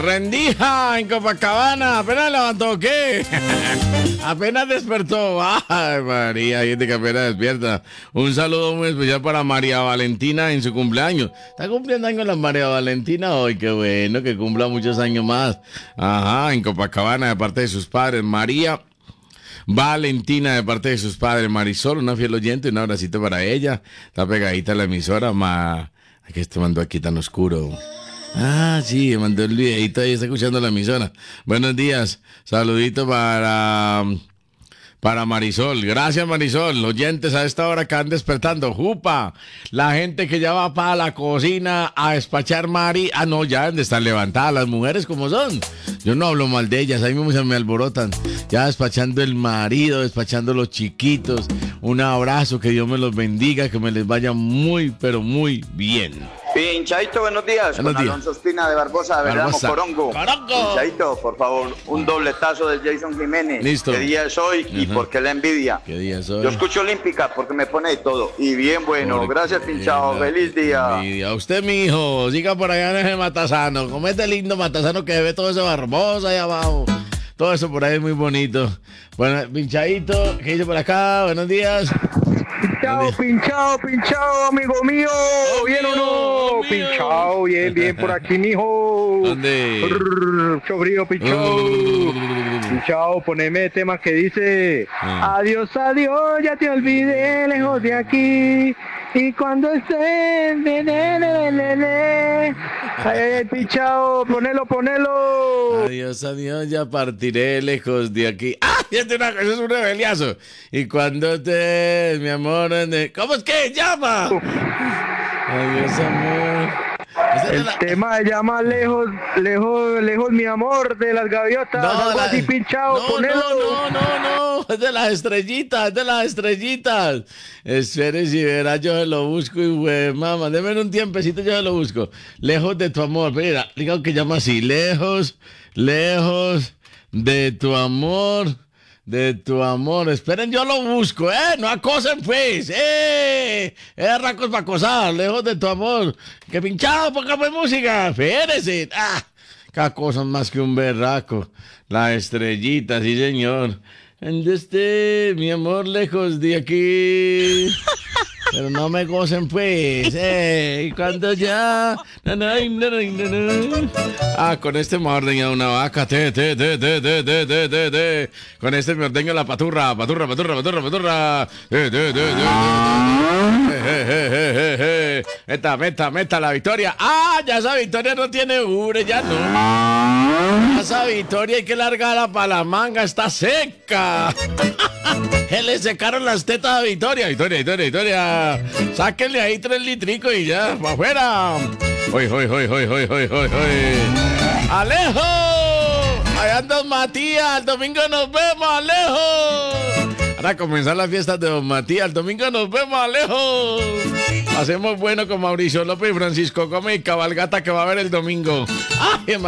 Rendija en Copacabana, apenas levantó, ¿qué? Apenas despertó. Ay, María, hay gente que apenas despierta. Un saludo muy especial para María Valentina en su cumpleaños. ¿Está cumpliendo años la María Valentina hoy? Qué bueno, que cumpla muchos años más. Ajá, en Copacabana, de parte de sus padres. María Valentina, de parte de sus padres. Marisol, una fiel oyente, un abracito para ella. Está pegadita a la emisora. Aquí te mandó aquí tan oscuro. Ah, sí, me mandó el videito ahí, está escuchando la emisora. Buenos días, saludito para Marisol. Gracias, Marisol. Oyentes a esta hora que van despertando. Jupa, la gente que ya va para la cocina a despachar Mari. Ah, no, ya deben de estar levantadas las mujeres como son. Yo no hablo mal de ellas, ahí mismo se me alborotan. Ya despachando el marido, despachando los chiquitos. Un abrazo, que Dios me los bendiga, que me les vaya muy, pero muy bien. Pinchaito, buenos días. Buenos días. Alonso Espina de Barbosa, de Verano Corongo. Pinchaito, por favor, un dobletazo de Jason Jiménez. Listo. ¿Qué día es hoy y por qué la envidia? ¿Qué día es hoy? Yo escucho Olímpica porque me pone de todo. Y bien bueno. Gracias, Pinchado. Feliz día. A usted, mi hijo, siga por allá en ese Matasano. Como este lindo Matasano que ve todo ese Barbosa ahí abajo. Todo eso por ahí es muy bonito. Bueno, Pinchadito, ¿qué dice por acá? Buenos días. Pinchado, amigo mío. ¿Bien o no? Pinchado, bien por aquí, mijo. ¿Dónde? Mucho frío, pinchado. Pinchado, poneme tema que dice: adiós, ya te olvidé, lejos de aquí. Y cuando estés, ay, pinchado, ponelo. Adiós, ya partiré lejos de aquí. ¡Ah! Eso es un rebeliazo. Y cuando estés, mi amor, ¿cómo es que llama? Adiós, amor. El tema se llama lejos, mi amor, de las gaviotas. No, algo así, pinchado, ponelo. No, es de las estrellitas. Espere si verá, yo se lo busco y güey, mamá, déme un tiempecito, yo se lo busco. Lejos de tu amor, mira, digo que llama así, lejos de tu amor. De tu amor, esperen, yo lo busco, no acosen pues, racos para acosar, lejos de tu amor, que pinchado, póngame música, espérese, que acosan más que un berraco, la estrellita, sí señor, donde esté mi amor lejos de aquí, pero no me gocen pues, y cuando ya, con este me ha ordeñado una vaca, con este me ordeño la paturra, meta la victoria, ya esa victoria no tiene ubre, ya no, esa victoria hay que largarla para la manga, está seca. Se le secaron las tetas a Victoria. Sáquenle ahí 3 litricos y ya, para afuera. Hoy. ¡Alejo! Allá anda Don Matías. El domingo nos vemos, Alejo. Para comenzar las fiestas de Don Matías. El domingo nos vemos, Alejo. Hacemos bueno con Mauricio López y Francisco Gómez y cabalgata que va a haber el domingo. ¡Ay,